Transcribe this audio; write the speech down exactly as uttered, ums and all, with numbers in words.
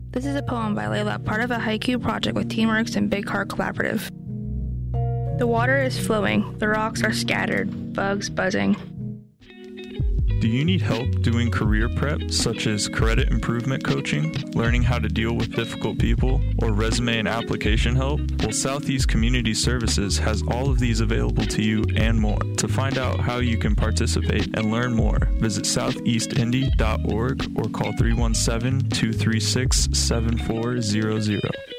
This is a poem by Layla, part of a haiku project with Teamworks and Big Heart Collaborative. The water is flowing, the rocks are scattered, bugs buzzing. Do you need help doing career prep, such as credit improvement coaching, learning how to deal with difficult people, or resume and application help? Well, Southeast Community Services has all of these available to you and more. To find out how you can participate and learn more, visit southeast indy dot org or call three one seven, two three six, seven four zero zero.